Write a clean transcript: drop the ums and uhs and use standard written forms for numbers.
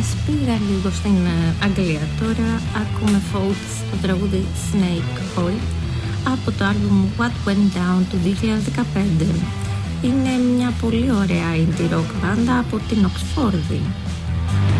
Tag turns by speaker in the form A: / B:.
A: Σας πήγα λίγο στην Αγγλία. Τώρα ακούμε Faults το τραγούδι Snake Oil από το άλμπουμ What Went Down του 2015. Είναι μια πολύ ωραία indie rock μπάντα από την Οξφόρδη.